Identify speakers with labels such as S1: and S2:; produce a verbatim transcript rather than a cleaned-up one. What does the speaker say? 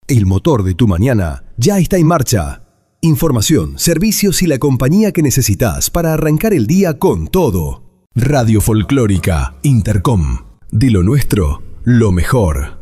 S1: El motor de tu mañana ya está en marcha. Información, servicios y la compañía que necesitas para arrancar el día con todo. Radio Folclórica Intercom. De lo nuestro, lo mejor.